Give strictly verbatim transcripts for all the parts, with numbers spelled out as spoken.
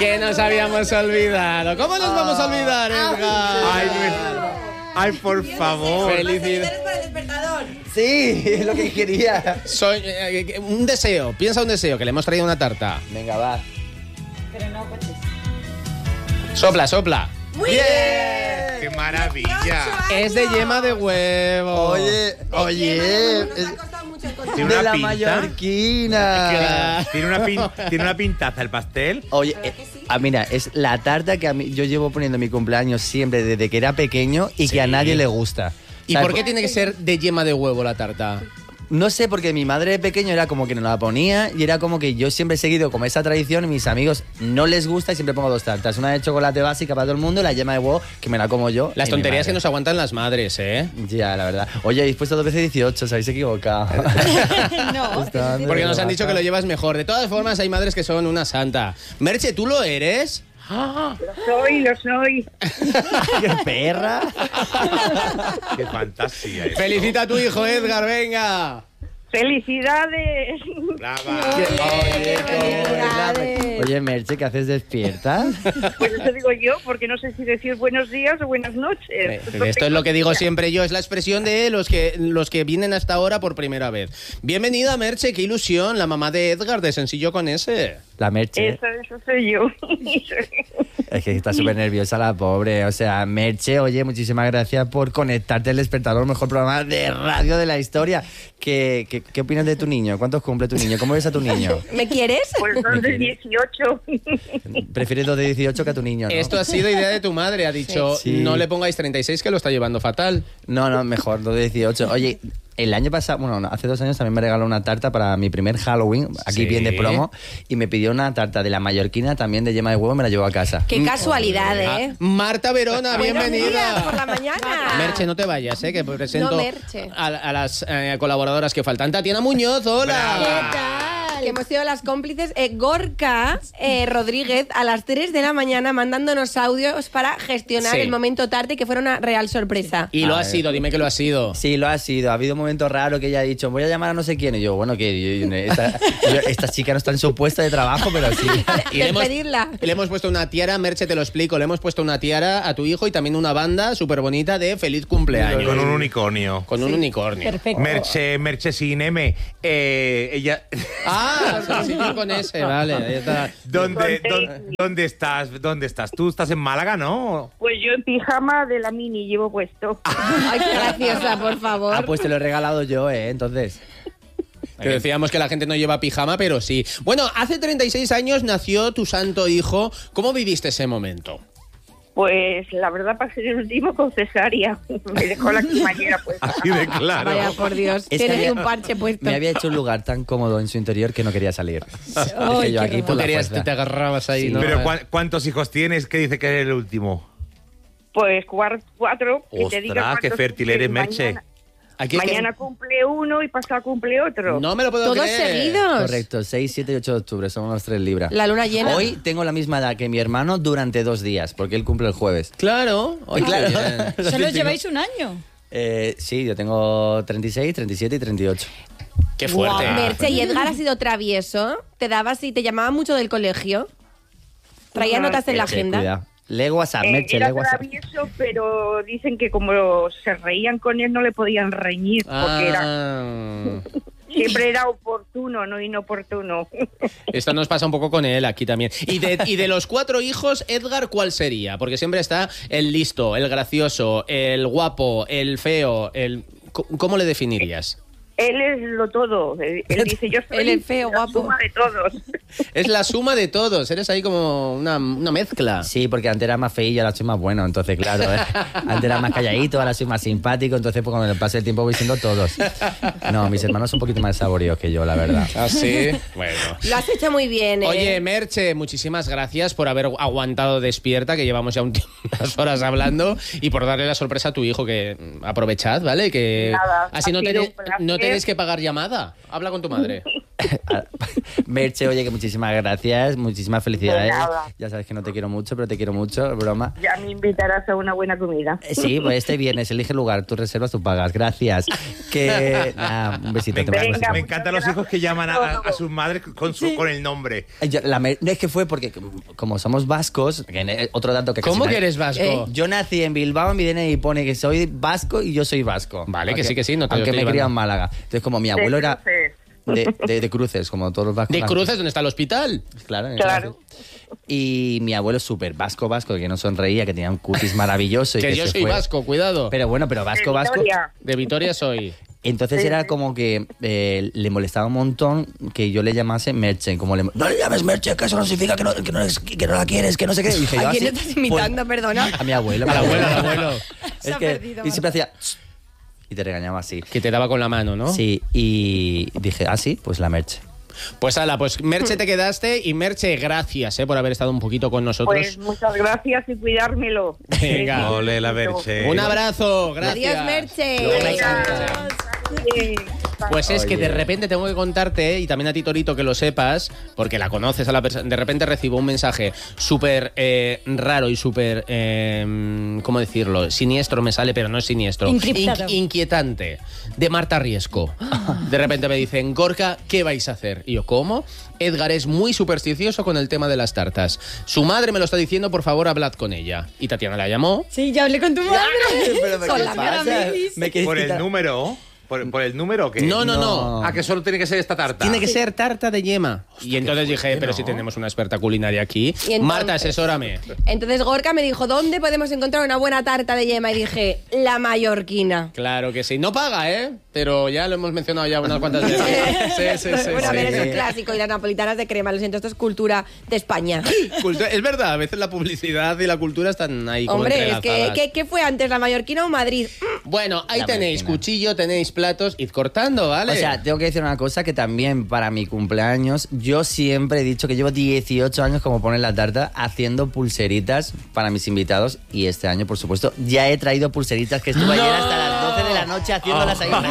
Que nos habíamos olvidado. ¿Cómo nos vamos a olvidar, Edgar? Ay, me... Ay, por favor. Felicidades para el despertador. Sí, es lo que quería. Soy, eh, un deseo, piensa un deseo, que le hemos traído una tarta. Venga, va. Pero no, pues... Sopla, sopla. ¡Muy bien! ¡Qué maravilla! Es de yema de huevo. Oye, oye. Nos ha costado mucho encontrar. Tiene De una la pinta. mallorquina. ¿Tiene una, pin... ¿Tiene una pintaza el pastel? Oye, eh, ah, mira, es la tarta que a mí, yo llevo poniendo en mi cumpleaños siempre desde que era pequeño y Sí. que a nadie le gusta. ¿Y ¿Sabes? por qué tiene que ser de yema de huevo la tarta? No sé, porque mi madre de pequeño era como que nos la ponía y era como que yo siempre he seguido como esa tradición y mis amigos no les gusta y siempre pongo dos tartas. Una de chocolate básica para todo el mundo y la yema de huevo que me la como yo. Las y mi tonterías que madre. nos aguantan las madres, ¿eh? Ya, la verdad. Oye, habéis puesto dos veces dieciocho, os habéis equivocado. No. Está dando Porque de nos han baja. dicho que lo llevas mejor. De todas formas, hay madres que son una santa. Merche, ¿tú lo eres? Lo soy, lo soy. ¡Qué perra! ¡Qué fantasía! es. Felicita a tu hijo, Edgar, venga. ¡Felicidades! ¡Brava! Oye, Felicidades. Oye, Merche, ¿qué haces despierta? Pues eso digo yo, porque no sé si decir buenos días o buenas noches. Eh, Esto es lo que digo siempre yo, es la expresión de los que, los que vienen hasta ahora por primera vez. Bienvenida, Merche, qué ilusión, la mamá de Edgar, de Sencillo con ese. La Merche. Eso, eso soy yo. Es que está súper nerviosa la pobre. O sea, Merche, oye, muchísimas gracias por conectarte al Despertador, mejor programa de radio de la historia. ¿Qué, qué, qué opinas de tu niño? ¿Cuántos cumple tu niño? ¿Cómo ves a tu niño? ¿Me quieres? Pues dos de dieciocho. ¿Prefieres dos de dieciocho que a tu niño, no? Esto ha sido idea de tu madre, ha dicho, Sí. no le pongáis treinta y seis que lo está llevando fatal. No, no, mejor, dos de dieciocho. Oye, el año pasado, bueno, no, hace dos años también me regaló una tarta para mi primer Halloween, aquí Sí. bien de promo, y me pidió una tarta de la mallorquina también de yema de huevo, me la llevó a casa. Qué casualidad, ¿eh? Ah, Marta Verona, Buenos días, bienvenida. por la mañana. Merche, no te vayas, ¿eh? Que presento No, Merche. a, a las eh, colaboradoras que faltan. Tatiana Muñoz, hola. ¿Qué tal? Que hemos sido las cómplices. Eh, Gorka eh, Rodríguez a las tres de la mañana mandándonos audios para gestionar Sí. el momento tarde, que fuera una real sorpresa. Y lo A ha ver. sido, dime que lo ha sido. Sí, lo ha sido. Ha habido un momento raro que ella ha dicho, voy a llamar a no sé quién. Y yo, bueno, que yo- yo- esta, yo- esta chica no está en su puesto de trabajo, pero sí. Y le hemos, Despedirla. le hemos puesto una tiara, Merche, te lo explico, le hemos puesto una tiara a tu hijo y también una banda súper bonita de feliz cumpleaños. Con un unicornio. Con un unicornio. Perfecto. Merche, Merche sin M. Eh, ella... Ah, sencillo con ese, vale, ahí está. ¿Dónde, Conté. dónde, ¿Dónde estás? ¿Dónde estás? ¿Tú estás en Málaga, no? Pues yo en pijama de la mini llevo puesto. Ay, qué graciosa, por favor. Ah, pues te lo he regalado yo, ¿eh? Entonces. Que decíamos que la gente no lleva pijama, pero sí. Bueno, hace treinta y seis años nació tu santo hijo. ¿Cómo viviste ese momento? Pues la verdad pasé el último con cesárea. Me dejó la cremallera puesta. Así de claro. Vaya, por Dios. Es que Tienes había- un parche puesto. Me había hecho un lugar tan cómodo en su interior que no quería salir. Ay, Dije yo qué aquí horror. por Tú la querías, fuerza. te agarrabas ahí, Sí. ¿no? Pero ¿cuán- ¿cuántos hijos tienes? ¿Qué dice que eres el último? Pues cuar- cuatro. que te diga Ostras, qué cuántos fértil cumplen eres, Merche. mañana. Aquí es que- Mañana cumple uno y pasado cumple otro. No me lo puedo Todos creer. seguidos. Correcto, seis, siete y ocho de octubre, somos los tres libras. La luna llena. Hoy tengo la misma edad que mi hermano durante dos días, porque él cumple el jueves. Claro. Oye, Claro. bien. Lo Solo típico. lleváis un año. Eh, sí, yo tengo treinta y seis, treinta y siete y treinta y ocho. Qué fuerte. Guau, Merche, y Edgar ha sido travieso. Te dabas y te llamaba mucho del colegio. Traía Ajá. notas en la Merche, agenda. cuidado. Lee WhatsApp, Eh, Merche, era lee WhatsApp. travieso, pero dicen que como se reían con él no le podían reñir, porque era, Ah. siempre era oportuno, no inoportuno. Esto nos pasa un poco con él aquí también. Y de, y de los cuatro hijos, Edgar, ¿cuál sería? Porque siempre está el listo, el gracioso, el guapo, el feo, el... ¿Cómo le definirías? Él es lo todo. Él él dice, yo soy Él es feo, la guapo. suma de todos. Es la suma de todos. Eres ahí como una, una mezcla. Sí, porque antes era más feillo y ahora soy más bueno, entonces claro, ¿eh? Antes era más calladito, ahora soy más simpático, entonces pues, cuando me pase el tiempo voy siendo todos. No, mis hermanos son un poquito más saboríos que yo, la verdad. ¿Ah, sí? Bueno. Lo has hecho muy bien, ¿eh? Oye, Merche, muchísimas gracias por haber aguantado despierta, que llevamos ya un tiempo, unas horas hablando, y por darle la sorpresa a tu hijo, que aprovechad, ¿vale? Que Nada, así ha no, sido tenéis- un placer. no tenéis que pagar llamada. Habla con tu madre. Merche, oye, que muchísimas gracias, muchísimas felicidades. De nada. Ya sabes que no te quiero mucho, pero te quiero mucho, broma. Ya me invitarás a una buena comida. Eh, Sí, pues este viernes elige lugar, tú reservas, tú pagas. Gracias. Que nada, un besito. Me, te mando un Venga, besito. me encantan los hijos que llaman a, a- a sus madres con, su, con el nombre. Yo- la mer- no, es que fue porque como somos vascos, que, eh, otro dato que casi ¿Cómo nadie- que eres vasco? Eh, yo nací en Bilbao, en mi D N I pone que soy vasco y yo soy vasco. Vale, que Aunque- sí, que sí, no te lo Aunque estoy me he criado en llevando. Málaga. Entonces, como mi abuelo era Cruces. de, de- de cruces, como todos los vascos. ¿De cruces donde está el hospital? Claro. en Claro. Y mi abuelo es súper vasco, vasco, que no sonreía, que tenía un cutis maravilloso. Y Que que yo se soy fue. vasco, cuidado. Pero bueno, pero vasco, De vasco. Vitoria. De Vitoria soy. Entonces Sí, era sí. como que eh, le molestaba un montón que yo le llamase Merche. Como le, no le llames Merche, que eso no significa que no, que no, es- que no la quieres, que no sé qué. Y dije, yo, ¿A quién "Ah, sí". estás imitando, perdona? Pues, a mi abuelo. Al abuelo, al abuelo. Se Es ha que, perdido, y siempre hacía... "Tss", y te regañaba así. Que te daba con la mano, ¿no? Sí, y dije, ah, sí, pues la Merche. Pues ala, pues Merche te quedaste y Merche, gracias eh, por haber estado un poquito con nosotros. Pues muchas gracias y cuidármelo. Venga. Ole, la Merche. Un abrazo, gracias. Adiós, Merche. Venga. Bien. Pues es que Oye. de repente tengo que contarte, y también a ti, Torito, que lo sepas, porque la conoces a la persona. De repente recibo un mensaje súper eh, raro y súper, eh, ¿cómo decirlo? Siniestro me sale, pero no es siniestro. Encriptado. Inqui- inquietante. De Marta Riesco. De repente me dicen, Gorka, ¿qué vais a hacer? Y yo, ¿cómo? Edgar es muy supersticioso con el tema de las tartas. Su madre me lo está diciendo, por favor, hablad con ella. Y Tatiana la llamó. Sí, ya hablé con tu madre. Pero, Con ¿qué la pasa? Maramelis. ¿Me quieres ¿Por el quitar? número? ¿Por, por el número o qué? No, no, no. No. Ah, que solo tiene que ser esta tarta. Tiene que ser tarta de yema. Y entonces dije, fuerte, pero ¿no? si tenemos una experta culinaria aquí. Y entonces- Marta, asesórame. Entonces Gorka me dijo, ¿dónde podemos encontrar una buena tarta de yema? Y dije, la mallorquina. Claro que sí. No paga, ¿eh? Pero ya lo hemos mencionado ya unas cuantas veces. Sí, sí, sí. bueno, a sí. ver, es un clásico. Y las napolitanas de crema. Lo siento, esto es cultura de España. Cultura- es verdad, a veces la publicidad y la cultura están ahí como Hombre, es que, entrelazadas. ¿qué, qué fue antes, la mallorquina o Madrid? Bueno, ahí La tenéis máquina. cuchillo, tenéis platos, id cortando, ¿vale? O sea, tengo que decir una cosa que también para mi cumpleaños, yo siempre he dicho que llevo dieciocho años, como pone en la tarta, haciendo pulseritas para mis invitados. Y este año, por supuesto, ya he traído pulseritas que estuve ayer hasta las doce de la noche haciéndolas ahí.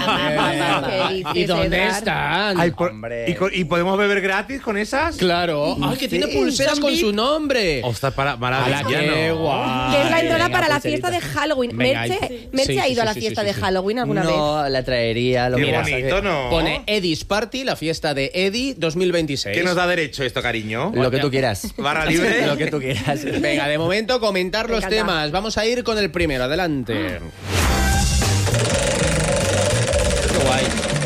Qué dices, ¿Y dónde Edgar? están? Ay, por- Hombre. ¿y, co- y podemos beber gratis con esas? Claro. ¡Ay, que tiene pulseras con su nombre! Ostras, para, ¡Hala, maravilla, qué ¿no? guay! Que es la entrada venga, para la pulserita. fiesta de Halloween. Venga, Merche, ahí- Merche sí, ha sí, ido a la sí, fiesta sí, de sí. Halloween alguna vez. No, la traería. Lo Qué que pasa bonito, que- ¿no? Pone Eddie's Party, la fiesta de Eddie dos mil veintiséis. ¿Qué nos da derecho esto, cariño? Lo que tú quieras. Barra libre. Lo que tú quieras. Venga, de momento comentar Me los encanta. temas. Vamos a ir con el primero. Adelante. Qué guay.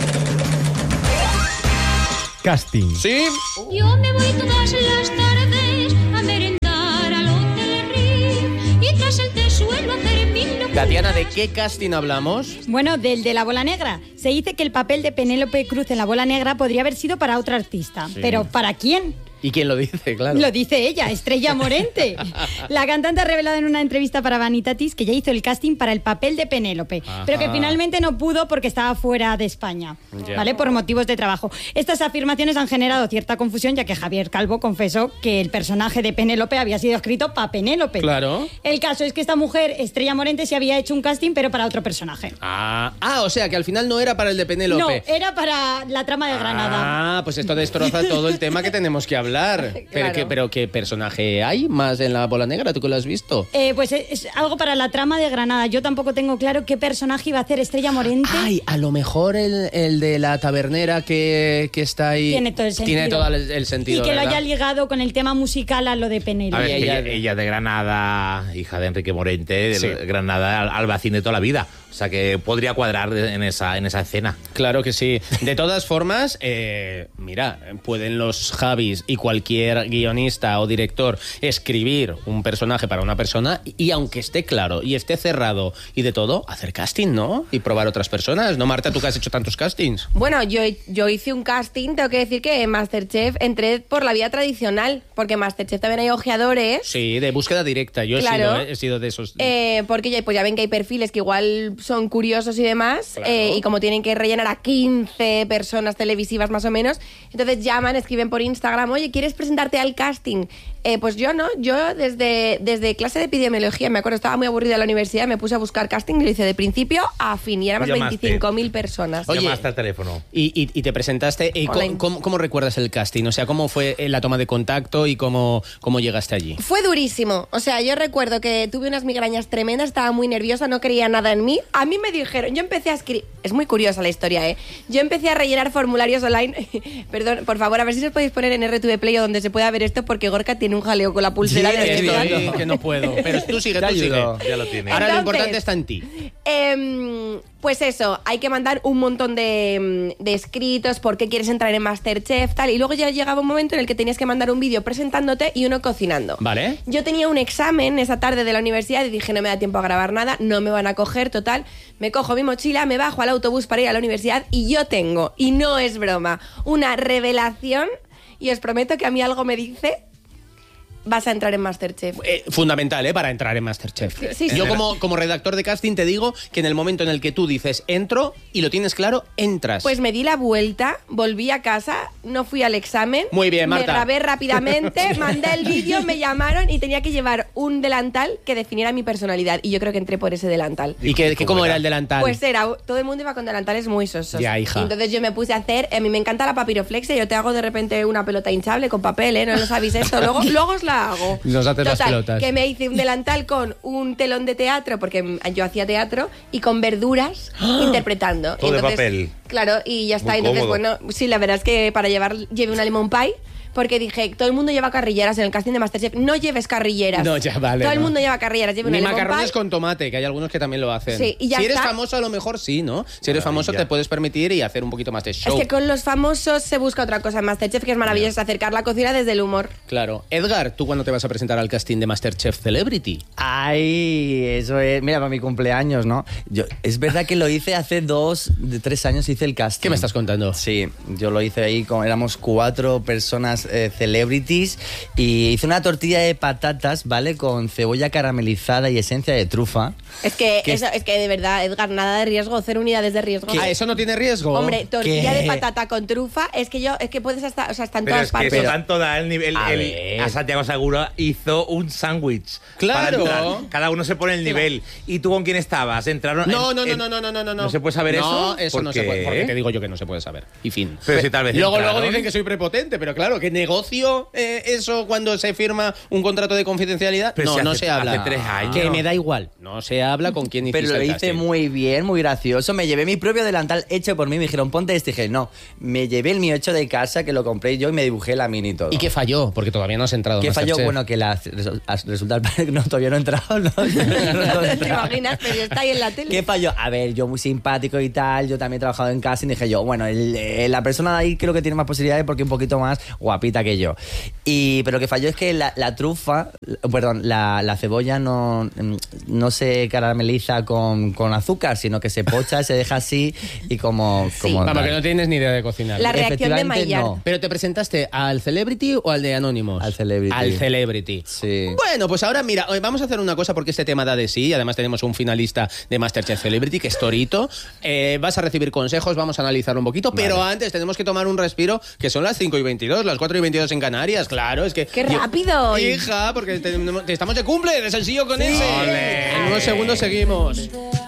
Casting. ¿Sí? Yo me voy todas las tardes a merendar al Hotel Riff y tras el té suelo hacer mil locuras. Tatiana, ¿de qué casting hablamos? Bueno, del de la bola negra. Se dice que el papel de Penélope Cruz en la bola negra podría haber sido para otra artista. Pero ¿para quién? ¿Y quién lo dice? Claro. Lo dice ella, Estrella Morente. La cantante ha revelado en una entrevista para Vanitatis que ya hizo el casting para el papel de Penélope, pero que finalmente no pudo porque estaba fuera de España, Ya. ¿vale? Por motivos de trabajo. Estas afirmaciones han generado cierta confusión, ya que Javier Calvo confesó que el personaje de Penélope había sido escrito para Penélope. Claro. El caso es que esta mujer, Estrella Morente, se había hecho un casting, pero para otro personaje. Ah, ah, o sea que al final no era para el de Penélope. No, era para la trama de Granada. Ah, pues esto destroza todo el tema que tenemos que hablar. Pero, Claro. ¿qué, pero ¿qué personaje hay más en la bola negra? ¿Tú que lo has visto? Eh, pues es, es algo para la trama de Granada. Yo tampoco tengo claro qué personaje iba a hacer Estrella Morente. Ay, a lo mejor el, el de la tabernera que, que está ahí. Tiene todo el sentido. Tiene todo el, el sentido. y que lo ¿verdad? haya ligado con el tema musical a lo de A Penélope. ver, Y que ella- ella, ella de Granada, hija de Enrique Morente, de Sí. Granada al- albacín de toda la vida. O sea que podría cuadrar en esa, en esa escena. Claro que sí. De todas formas, eh, mira, pueden los Javis y cualquier guionista o director escribir un personaje para una persona y aunque esté claro y esté cerrado y de todo, hacer casting, ¿no? Y probar otras personas. ¿No, Marta, tú que has hecho tantos castings? Bueno, yo, yo hice un casting, tengo que decir que en Masterchef entré por la vía tradicional, porque en Masterchef también hay ojeadores. Sí, de búsqueda directa. Yo he, Claro. sido, ¿eh? he sido de esos... Eh, porque ya, pues ya ven que hay perfiles que igual son curiosos y demás, Claro. eh, y como tienen que rellenar a quince personas televisivas más o menos, entonces llaman, escriben por Instagram, oye, ¿quieres presentarte al casting? Eh, pues yo no, yo desde, desde clase de epidemiología, me acuerdo, estaba muy aburrida en la universidad, me puse a buscar casting y lo hice de principio a fin y éramos Llamaste. veinticinco mil personas. Oye, Llamaste al teléfono. Y, y- y te presentaste. ¿Y Online. cómo, cómo- cómo recuerdas el casting? O sea, ¿cómo fue eh, la toma de contacto y cómo, cómo llegaste allí? Fue durísimo. O sea, yo recuerdo que tuve unas migrañas tremendas, estaba muy nerviosa, no creía nada en mí. A mí me dijeron, yo empecé a escribir. Es muy curiosa la historia, ¿eh? Yo empecé a rellenar formularios online. Perdón, por favor, a ver si os podéis poner en R T V Play o donde se pueda ver esto, porque Gorka tiene un jaleo con la pulsera Sí, de sí, esto. sí, que no puedo. Pero tú sigue, Te tú sigue. ayudo. Ya lo tiene. Ahora lo Entonces, importante está en ti. Em, pues eso, hay que mandar un montón de, de escritos, por qué quieres entrar en Masterchef, tal. Y luego ya llegaba un momento en el que tenías que mandar un vídeo presentándote y uno cocinando. Vale. Yo tenía un examen esa tarde de la universidad y dije, no me da tiempo a grabar nada, no me van a coger, total. Me cojo mi mochila, me bajo al autobús para ir a la universidad y yo tengo, y no es broma, una revelación y os prometo que a mí algo me dice, vas a entrar en Masterchef. Eh, fundamental, ¿eh? Para entrar en Masterchef. Sí, sí. Yo como, como redactor de casting te digo que en el momento en el que tú dices entro y lo tienes claro, entras. Pues me di la vuelta, volví a casa, no fui al examen. Muy bien, Marta. Me grabé rápidamente, mandé el vídeo, me llamaron y tenía que llevar un delantal que definiera mi personalidad. Y yo creo que entré por ese delantal. ¿Y qué, qué- cómo era el delantal? Pues era, todo el mundo iba con delantales muy sosos. Ya, hija. Y entonces yo me puse a hacer, a mí me encanta la papiroflexia, yo te hago de repente una pelota hinchable con papel, ¿eh? No lo sabéis esto, luego, luego os la hago. Nos haces las Total, pelotas. que me hice un delantal con un telón de teatro, porque yo hacía teatro, y con verduras interpretando. Todo de Entonces, papel. Claro, y ya está. Muy Entonces, cómodo. bueno, sí, la verdad es que para llevar, llevé una lemon pie. Porque dije, todo el mundo lleva carrilleras en el casting de Masterchef. No lleves carrilleras. No, ya vale, Todo el no. mundo lleva carrilleras. Lleve una Ni lemon macarrones pie. con tomate, que hay algunos que también lo hacen. Sí, y ya si eres está. famoso, a lo mejor sí, ¿no? Si eres famoso, Maravilla. te puedes permitir y hacer un poquito más de Es show. que con los famosos se busca otra cosa en Masterchef, que es maravilloso, es acercar la cocina desde el humor. Claro. Edgar, ¿tú cuándo te vas a presentar al casting de Masterchef Celebrity? Ay, eso es. Mira, para mi cumpleaños, ¿no? Yo, es verdad que lo hice hace dos, de tres años hice el casting. ¿Qué me estás contando? Sí, yo lo hice ahí, con, éramos cuatro personas eh, celebrities y hice una tortilla de patatas, ¿vale? Con cebolla caramelizada y esencia de trufa. Es que, ¿Qué? eso, es que de verdad, Edgar, nada de riesgo, cero unidades de riesgo. Ah, ¿eso no tiene riesgo? Hombre, tortilla ¿Qué? de patata con trufa, es que yo, es que puedes hasta, o sea, hasta en Pero todas es que partes. eso tanto da el nivel. A el- ver. a Santiago Segura hizo un sándwich. Claro. para entrar. Cada uno se pone el nivel. ¿Y tú con quién estabas? ¿Entraron? No, en- no, no, en- no, no, no, no, no. ¿No se puede saber eso? No, eso ¿Por no se qué? puede. Porque te digo yo que no se puede saber. Y fin. Pero si tal vez Luego, luego entraron. dicen que soy prepotente, pero claro, ¿qué negocio eh, eso cuando se firma un contrato de confidencialidad? Pero no, si no hace- se habla. hace tres años. Que me da igual. No se habla con quién hiciste Pero lo el hice casting. muy bien, muy gracioso. Me llevé mi propio delantal hecho por mí. Me dijeron, ponte este. Y dije, no. Me llevé el mío hecho de casa, que lo compré yo y me dibujé la mini y todo. ¿Y qué falló? Porque todavía no has entrado. ¿Qué falló? Masterchef. Bueno, que la, resulta que no, todavía no he entrado. No, no he ¿Te entrado. imaginas? Pero está ahí en la tele. ¿Qué falló? A ver, yo muy simpático y tal, yo también he trabajado en casting, dije yo, bueno, el- eh, la persona de ahí creo que tiene más posibilidades porque es un poquito más guapita que yo. Y, pero lo que falló es que la, la trufa, la- perdón, la, la cebolla no, mm, no se carameliza con, con azúcar, sino que se pocha, se deja así y como... Sí. como Vamos, tal. que no tienes ni idea de cocinar. La reacción de Efectivamente, Maillard. no. ¿Pero te presentaste al Celebrity o al de Anonymous? Al Celebrity. Al Celebrity. Sí. Bueno, pues ahora mira, hoy vamos a hacer una cosa porque este tema da de sí. Además tenemos un finalista de Masterchef Celebrity que es Torito. Eh, vas a recibir consejos, vamos a analizarlo un poquito, pero antes tenemos que tomar un respiro, que son las cinco y veintidós, las cuatro y veintidós en Canarias, claro, es que... ¡Qué rápido! Hija, porque tenemos- estamos de cumple, de sencillo con Sí. ese. Ole. En unos segundos seguimos.